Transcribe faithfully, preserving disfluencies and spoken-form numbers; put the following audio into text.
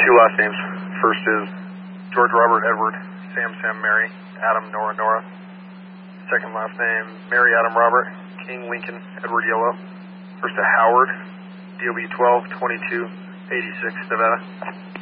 two last names. First is George Robert Edward, Sam Sam Mary, Adam Nora Nora. Second last name, Mary Adam Robert, King Lincoln Edward Yellow. First to Howard, D O B twelve twenty-two eighty-six, Nevada.